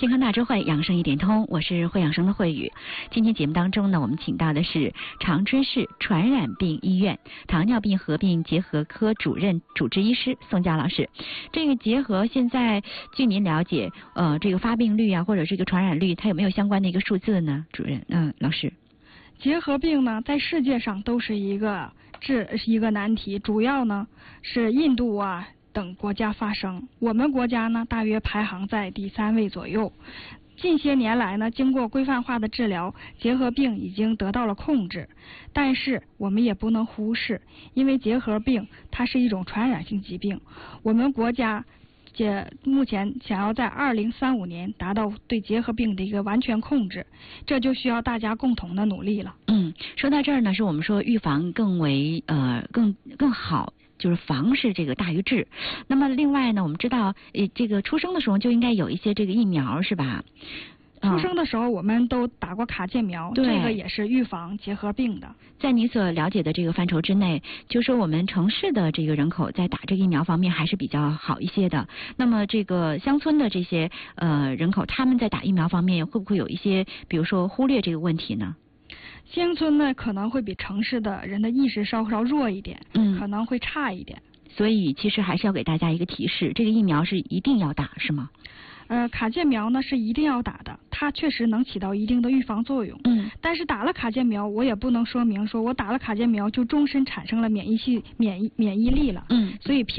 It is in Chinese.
健康大智慧，养生一点通，我是会养生的慧宇。今天节目当中呢，我们请到的是长春市传染病医院糖尿病合并结核科主任主治医师宋佳老师。这个结核现在据您了解，这个发病率啊，或者是一个传染率，它有没有相关的一个数字呢？主任，老师。 结核病呢，在世界上都是一个难题，主要呢是印度啊等国家发生，我们国家呢大约排行在第3位左右。近些年来呢，经过规范化的治疗，结核病已经得到了控制。但是我们也不能忽视，因为结核病它是一种传染性疾病，我们国家目前想要在2035年达到对结核病的一个完全控制，这就需要大家共同的努力了。 说到这儿呢，是我们说预防更为更好。就是防是这个大于治。那么另外呢，我们知道，这个出生的时候就应该有一些这个疫苗，是吧？ 出生的时候我们都打过卡介苗，这个也是预防结核病的。 在你所了解的这个范畴之内，就是说我们城市的这个人口在打这个疫苗方面还是比较好一些的。那么这个乡村的这些人口，他们在打疫苗方面会不会有一些，比如说忽略这个问题呢？ 乡村呢可能会比城市的人的意识稍稍弱一点，可能会差一点。 所以其实还是要给大家一个提示，这个疫苗是一定要打，是吗？ 卡介苗呢是一定要打的，它确实能起到一定的预防作用。但是打了卡介苗，我也不能说明说我打了卡介苗就终身产生了免疫力了。所以